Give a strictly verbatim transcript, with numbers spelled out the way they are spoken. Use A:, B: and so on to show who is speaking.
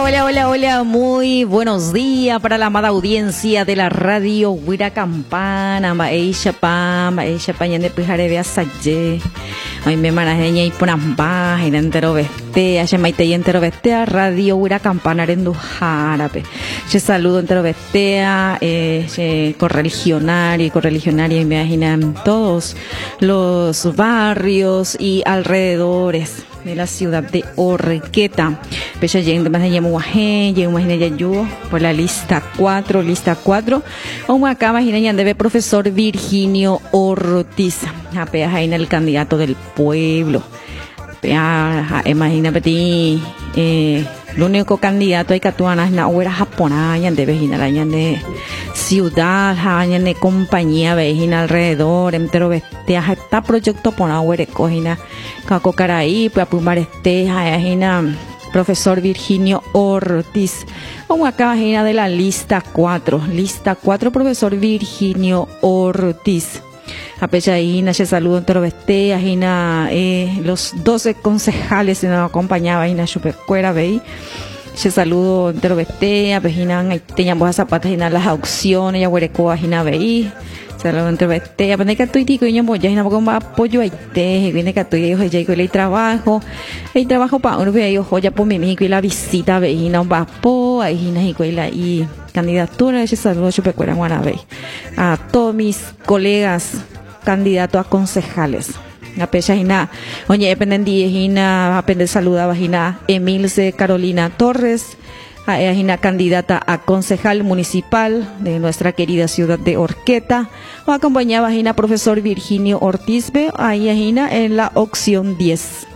A: hola, hola, hola, muy buenos días para la amada audiencia de la radio Huira Campana, Maisha Pam, Maisha Pañan de Pijarebe Asaye, ay me manajeña y ponamba, y entero veste, ay maite y entero vestea, radio Huira Campana en Dujarape. Yo saludo entero vestea, eh, correligionario y correligionaria, y me imaginan todos los barrios y alrededores de la ciudad de Orqueta. Pecha yendo más de Yamuaje, Yamuaje Yayu, por la lista cuatro, lista cuatro. O acá imagina debe profesor Virginio Ortiz, apenas ahí en el candidato del pueblo. Imagina petit eh el único candidato hay que actuar es la obra japonesa de vejina de ciudad, de compañía vejina alrededor, entero vestea está proyecto por agua cojina caco caraí pues apumar este vejina profesor Virginio Ortiz. Vamos acá vejina de la lista cuatro, lista cuatro profesor Virginio Ortiz. A pecha ahí, se saludo entero vestea, eh, los doce concejales se nos acompañaba y na chupecuera veí. Se saludo entero vestea, pejina, teníamos a zapatas y las aucciones, ya huerecoa y na veí. Saludo entero vestea, pero que estoy tico y ya ya y na poco más apoyo ahí te, viene que estoy ellos ya y el trabajo, el trabajo para uno ve ellos ya por mi mico y la visita veí na va po ahí na y la y candidatura, ese saludo chupecuera guanabey a todos mis colegas candidato a concejales. La pecha hina, oye, dependen de hina, aprender saludaba hina Emilce Carolina Torres, hina candidata a concejal municipal de nuestra querida ciudad de Orqueta, o acompañaba hina profesor Virginio Ortiz, ahí hina en la opción diez.